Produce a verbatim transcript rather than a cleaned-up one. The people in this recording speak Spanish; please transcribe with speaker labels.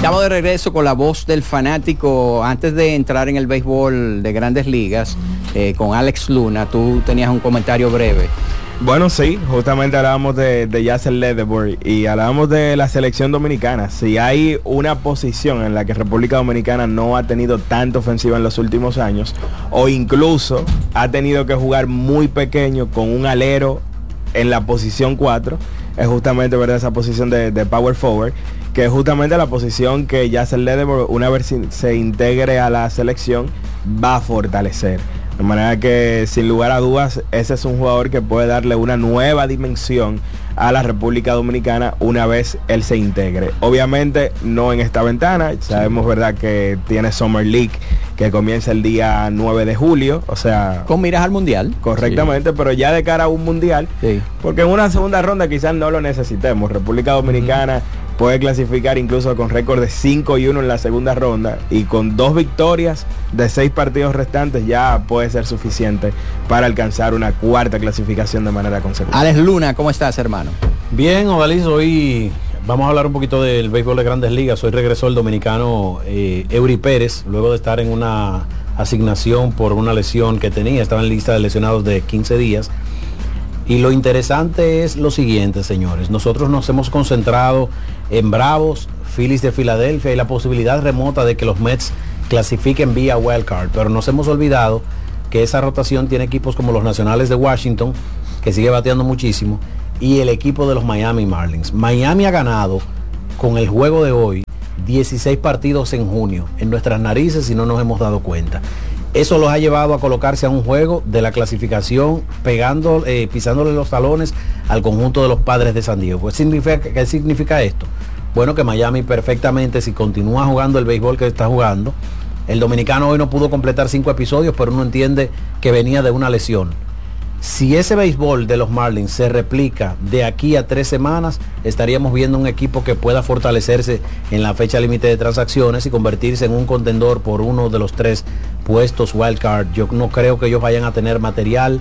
Speaker 1: Estamos de regreso con la voz del fanático. Antes de entrar en el béisbol de Grandes Ligas, eh, con Alex Luna, tú tenías un comentario breve.
Speaker 2: Bueno, sí, justamente hablábamos de, de Yasser Ledbetter y hablábamos de la selección dominicana. Si hay una posición en la que República Dominicana no ha tenido tanta ofensiva en los últimos años, o incluso ha tenido que jugar muy pequeño con un alero en la posición cuatro, es justamente, ¿verdad?, esa posición de, de power forward, que es justamente la posición que Yasser Ledbetter, una vez se integre a la selección, va a fortalecer. De manera que, sin lugar a dudas, ese es un jugador que puede darle una nueva dimensión a la República Dominicana una vez él se integre. Obviamente no en esta ventana, sabemos, sí, verdad, que tiene Summer League que comienza el día nueve de julio, o sea...
Speaker 1: Con miras al Mundial.
Speaker 2: Correctamente, sí, pero ya de cara a un Mundial, sí, porque en una segunda ronda quizás no lo necesitemos. República Dominicana uh-huh. puede clasificar incluso con récord de cinco y uno en la segunda ronda, y con dos victorias de seis partidos restantes ya puede ser suficiente para alcanzar una cuarta clasificación de manera consecutiva.
Speaker 1: Alex Luna, ¿cómo estás, hermano?
Speaker 3: Bien, Odalis, hoy vamos a hablar un poquito del béisbol de Grandes Ligas. Hoy regresó el dominicano eh, Eury Pérez, luego de estar en una asignación por una lesión que tenía, estaba en lista de lesionados de quince días. Y lo interesante es lo siguiente, señores. Nosotros nos hemos concentrado en Bravos, Phillies de Filadelfia y la posibilidad remota de que los Mets clasifiquen vía wildcard, pero nos hemos olvidado que esa rotación tiene equipos como los Nacionales de Washington, que sigue bateando muchísimo, y el equipo de los Miami Marlins. Miami ha ganado con el juego de hoy dieciséis partidos en junio en nuestras narices y no nos hemos dado cuenta. Eso los ha llevado a colocarse a un juego de la clasificación, pegando, eh, pisándole los talones al conjunto de los Padres de San Diego. ¿Qué significa, qué significa esto? Bueno, que Miami perfectamente, si continúa jugando el béisbol que está jugando, el dominicano hoy no pudo completar cinco episodios, pero uno entiende que venía de una lesión. Si ese béisbol de los Marlins se replica de aquí a tres semanas, estaríamos viendo un equipo que pueda fortalecerse en la fecha límite de transacciones y convertirse en un contendor por uno de los tres puestos wildcard. Yo no creo que ellos vayan a tener material